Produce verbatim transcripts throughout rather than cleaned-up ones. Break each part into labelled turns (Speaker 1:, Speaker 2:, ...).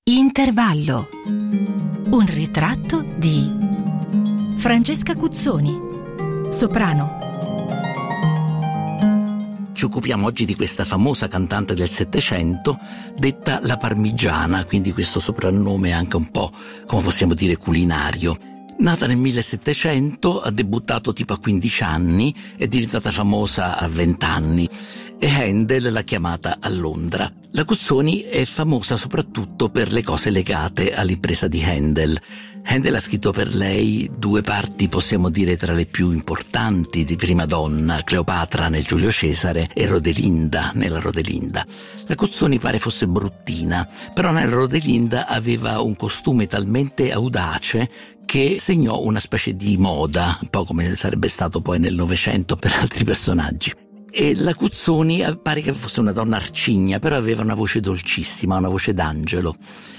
Speaker 1: Intervallo. Un ritratto di Francesca Cuzzoni, soprano.
Speaker 2: Ci occupiamo oggi di questa famosa cantante del Settecento, detta la Parmigiana, quindi questo soprannome anche un po', come possiamo dire, culinario. Nata nel millesettecento, ha debuttato tipo a quindici anni, è diventata famosa a venti anni e Handel l'ha chiamata a Londra. La Cuzzoni è famosa soprattutto per le cose legate all'impresa di Handel. Handel ha scritto per lei due parti, possiamo dire, tra le più importanti di Prima Donna, Cleopatra nel Giulio Cesare e Rodelinda nella Rodelinda. La Cuzzoni pare fosse bruttina, però nella Rodelinda aveva un costume talmente audace che segnò una specie di moda, un po' come sarebbe stato poi nel Novecento per altri personaggi. E la Cuzzoni pare che fosse una donna arcigna, però aveva una voce dolcissima, una voce d'angelo.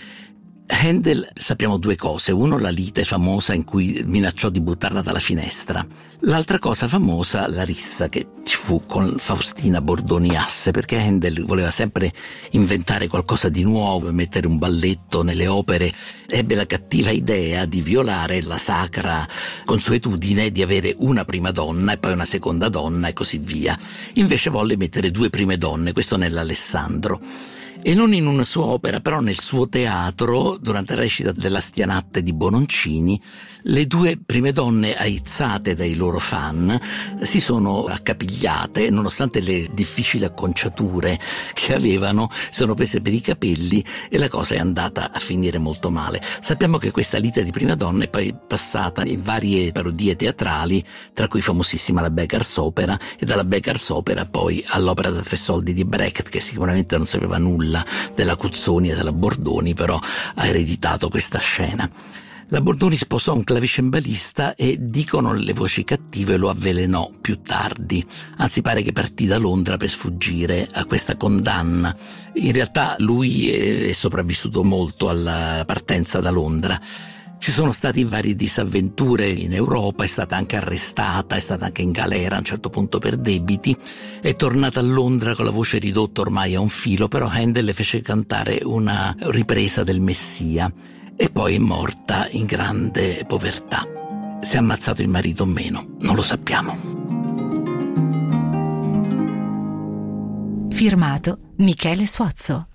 Speaker 2: Handel, sappiamo due cose: uno, la lite famosa in cui minacciò di buttarla dalla finestra; l'altra cosa famosa, la rissa che ci fu con Faustina Bordoni-Asse, perché Handel voleva sempre inventare qualcosa di nuovo, mettere un balletto nelle opere. Ebbe la cattiva idea di violare la sacra consuetudine di avere una prima donna e poi una seconda donna e così via. Invece volle mettere due prime donne, questo nell'Alessandro. E non in una sua opera, però nel suo teatro, durante la recita della Stianatte di Bononcini, le due prime donne, aizzate dai loro fan, si sono accapigliate, nonostante le difficili acconciature che avevano, si sono prese per i capelli e la cosa è andata a finire molto male. Sappiamo che questa lite di prima donna è poi passata in varie parodie teatrali, tra cui famosissima la Beggar's Opera, e dalla Beggar's Opera poi all'Opera da tre soldi di Brecht, che sicuramente non sapeva nulla della Cuzzoni e della Bordoni, però ha ereditato questa scena. La Bordoni sposò un clavicembalista e, dicono le voci cattive, lo avvelenò più tardi. Anzi, pare che partì da Londra per sfuggire a questa condanna. In realtà lui è sopravvissuto molto alla partenza da Londra. Ci sono stati varie disavventure in Europa, è stata anche arrestata, è stata anche in galera a un certo punto per debiti, è tornata a Londra con la voce ridotta ormai a un filo, però Handel le fece cantare una ripresa del Messia e poi è morta in grande povertà. Se ha ammazzato il marito o meno, non lo sappiamo.
Speaker 1: Firmato Michele Suozzo.